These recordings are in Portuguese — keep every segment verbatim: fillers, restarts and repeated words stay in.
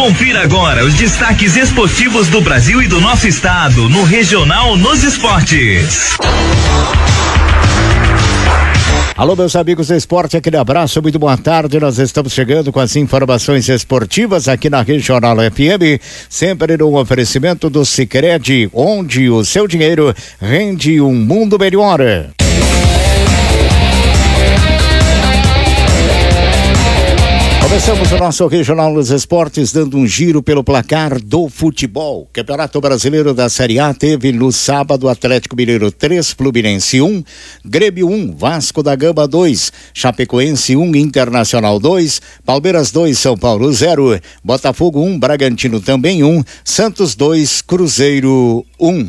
Confira agora os destaques esportivos do Brasil e do nosso estado no Regional nos Esportes. Alô, meus amigos do esporte, aquele abraço, muito boa tarde. Nós estamos chegando com as informações esportivas aqui na Regional F M, sempre no oferecimento do Sicredi, onde o seu dinheiro rende um mundo melhor. Começamos o nosso Regional dos Esportes dando um giro pelo placar do futebol. Campeonato Brasileiro da Série A teve no sábado Atlético Mineiro três, Fluminense um, Grêmio um, Vasco da Gama dois, Chapecoense um, Internacional dois, Palmeiras dois, São Paulo zero, Botafogo um, Bragantino também um, Santos dois, Cruzeiro um.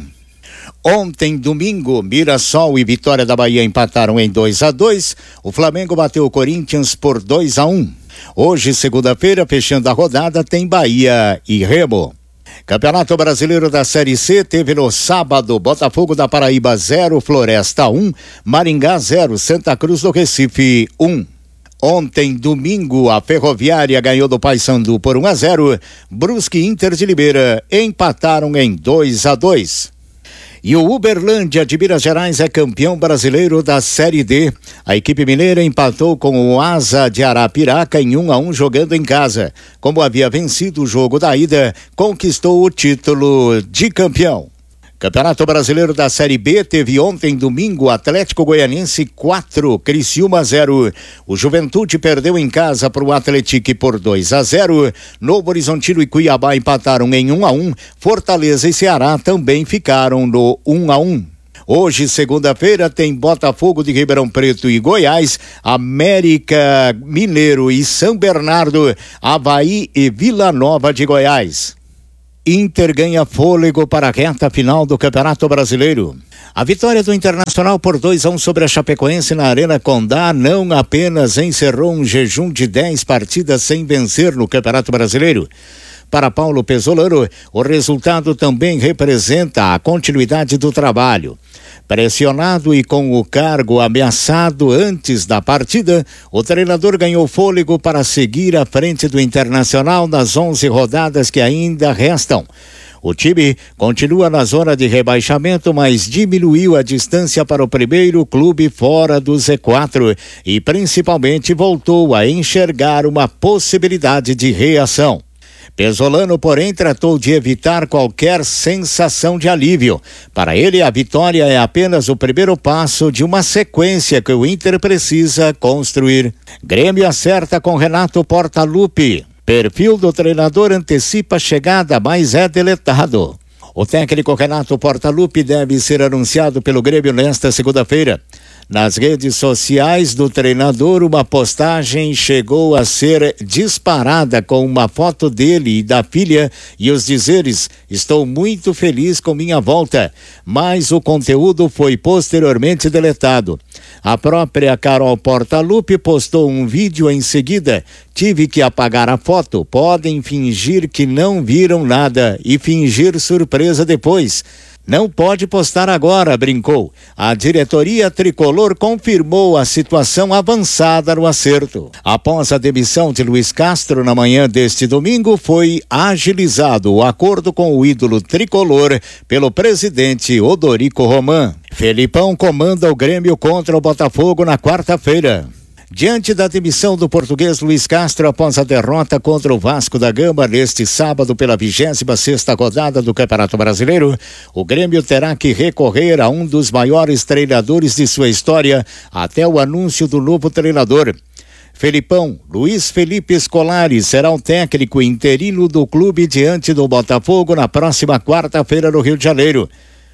Ontem, domingo, Mirassol e Vitória da Bahia empataram em dois a dois. O Flamengo bateu o Corinthians por dois a um. Hoje, segunda-feira, fechando a rodada, tem Bahia e Remo. Campeonato Brasileiro da Série C teve no sábado Botafogo da Paraíba zero, Floresta um, Maringá zero, Santa Cruz do Recife um. Ontem, domingo, a Ferroviária ganhou do Paysandu por um a zero. Brusque e Inter de Limeira empataram em dois a dois. E o Uberlândia de Minas Gerais é campeão brasileiro da Série D. A equipe mineira empatou com o Asa de Arapiraca em um a um jogando em casa. Como havia vencido o jogo da ida, conquistou o título de campeão. Campeonato Brasileiro da Série B teve ontem, domingo, Atlético Goianiense quatro, Criciúma zero. O Juventude perdeu em casa para o Atlético por dois a zero. Novo Horizontino e Cuiabá empataram em um a um. Fortaleza e Ceará também ficaram no um a um. Hoje, segunda-feira, tem Botafogo de Ribeirão Preto e Goiás, América Mineiro e São Bernardo, Avaí e Vila Nova de Goiás. Inter ganha fôlego para a reta final do Campeonato Brasileiro. A vitória do Internacional por dois a um sobre a Chapecoense na Arena Condá não apenas encerrou um jejum de dez partidas sem vencer no Campeonato Brasileiro. Para Paulo Pesolano, o resultado também representa a continuidade do trabalho. Pressionado e com o cargo ameaçado antes da partida, o treinador ganhou fôlego para seguir à frente do Internacional nas onze rodadas que ainda restam. O time continua na zona de rebaixamento, mas diminuiu a distância para o primeiro clube fora do Z quatro e principalmente voltou a enxergar uma possibilidade de reação. Pesolano, porém, tratou de evitar qualquer sensação de alívio. Para ele, a vitória é apenas o primeiro passo de uma sequência que o Inter precisa construir. Grêmio acerta com Renato Portaluppi. Perfil do treinador antecipa a chegada, mas é deletado. O técnico Renato Portaluppi deve ser anunciado pelo Grêmio nesta segunda-feira. Nas redes sociais do treinador, uma postagem chegou a ser disparada com uma foto dele e da filha e os dizeres: "Estou muito feliz com minha volta", mas o conteúdo foi posteriormente deletado. A própria Carol Portaluppi postou um vídeo em seguida: "Tive que apagar a foto, podem fingir que não viram nada e fingir surpresa depois. Não pode postar agora", brincou. A diretoria tricolor confirmou a situação avançada no acerto. Após a demissão de Luiz Castro na manhã deste domingo, foi agilizado o acordo com o ídolo tricolor pelo presidente Odorico Roman. Felipão comanda o Grêmio contra o Botafogo na quarta-feira. Diante da demissão do português Luiz Castro após a derrota contra o Vasco da Gama neste sábado pela vigésima sexta rodada do Campeonato Brasileiro, o Grêmio terá que recorrer a um dos maiores treinadores de sua história até o anúncio do novo treinador. Felipão, Luiz Felipe Scolari, será o técnico interino do clube diante do Botafogo na próxima quarta-feira no Rio de Janeiro.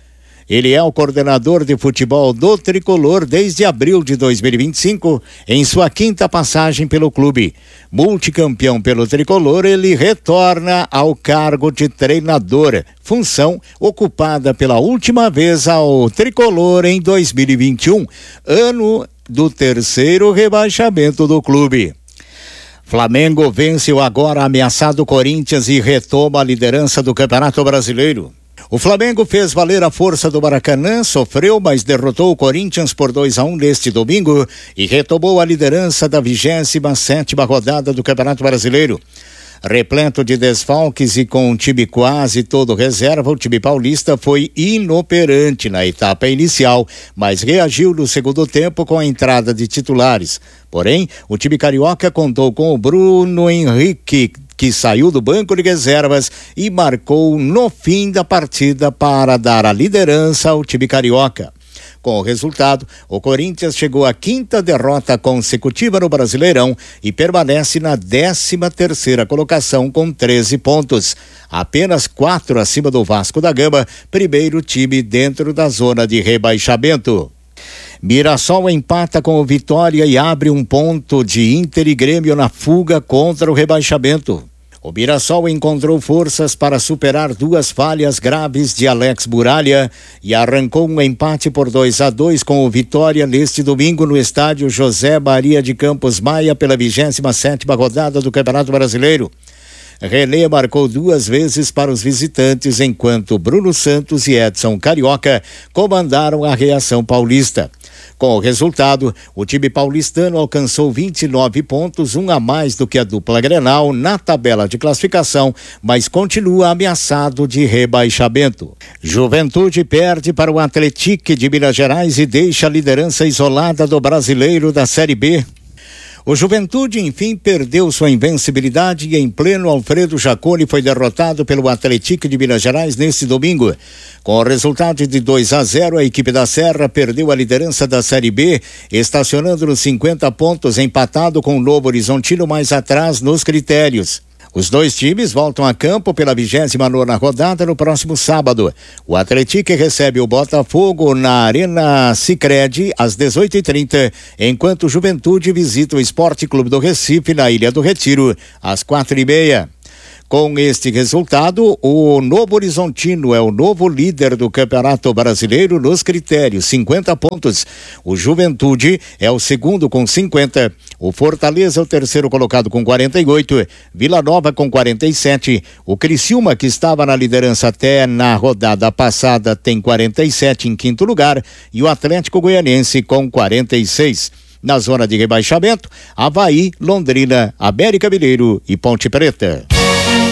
Ele é o coordenador de futebol do tricolor desde abril de dois mil e vinte e cinco, em sua quinta passagem pelo clube. Multicampeão pelo tricolor, ele retorna ao cargo de treinador, função ocupada pela última vez ao tricolor em dois mil e vinte e um, ano do terceiro rebaixamento do clube. Flamengo vence o agora ameaçado Corinthians e retoma a liderança do Campeonato Brasileiro. O Flamengo fez valer a força do Maracanã, sofreu, mas derrotou o Corinthians por dois a um neste domingo e retomou a liderança da vigésima sétima rodada do Campeonato Brasileiro. Repleto de desfalques e com um time quase todo reserva, o time paulista foi inoperante na etapa inicial, mas reagiu no segundo tempo com a entrada de titulares. Porém, o time carioca contou com o Bruno Henrique, que saiu do banco de reservas e marcou no fim da partida para dar a liderança ao time carioca. Com o resultado, o Corinthians chegou à quinta derrota consecutiva no Brasileirão e permanece na décima terceira colocação com treze pontos. Apenas quatro acima do Vasco da Gama, primeiro time dentro da zona de rebaixamento. Mirassol empata com o Vitória e abre um ponto de Inter e Grêmio na fuga contra o rebaixamento. O Mirassol encontrou forças para superar duas falhas graves de Alex Muralha e arrancou um empate por dois a dois com o Vitória neste domingo no estádio José Maria de Campos Maia pela vigésima sétima rodada do Campeonato Brasileiro. René marcou duas vezes para os visitantes, enquanto Bruno Santos e Edson Carioca comandaram a reação paulista. Com o resultado, o time paulistano alcançou vinte e nove pontos, um a mais do que a dupla Grenal na tabela de classificação, mas continua ameaçado de rebaixamento. Juventude perde para o Atlético de Minas Gerais e deixa a liderança isolada do Brasileiro da Série B. O Juventude, enfim, perdeu sua invencibilidade e em pleno Alfredo Jaconi foi derrotado pelo Atlético de Minas Gerais neste domingo. Com o resultado de dois a zero, a equipe da Serra perdeu a liderança da Série B, estacionando nos cinquenta pontos, empatado com o Novo Horizontino mais atrás nos critérios. Os dois times voltam a campo pela vigésima nona rodada no próximo sábado. O Atlético recebe o Botafogo na Arena Sicredi às dezoito e trinta, enquanto o Juventude visita o Esporte Clube do Recife na Ilha do Retiro às quatro e meia. Com este resultado, o Novo Horizontino é o novo líder do Campeonato Brasileiro nos critérios, cinquenta pontos. O Juventude é o segundo com cinquenta. O Fortaleza é o terceiro colocado com quarenta e oito. Vila Nova com quarenta e sete. O Criciúma, que estava na liderança até na rodada passada, tem quarenta e sete em quinto lugar. E o Atlético Goianiense com quarenta e seis. Na zona de rebaixamento, Avaí, Londrina, América Mineiro e Ponte Preta.